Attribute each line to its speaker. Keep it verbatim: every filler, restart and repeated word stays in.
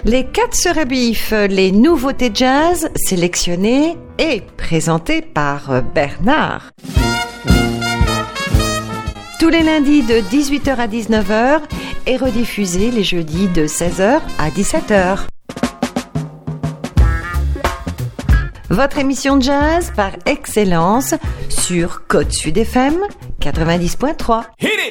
Speaker 1: Les quatre sur Bif, les nouveautés jazz sélectionnées et présentées par Bernard. Tous les lundis de dix-huit heures à dix-neuf heures et rediffusés les jeudis de seize heures à dix-sept heures. Votre émission jazz par excellence sur Côte Sud F M quatre-vingt-dix point trois. Hit it!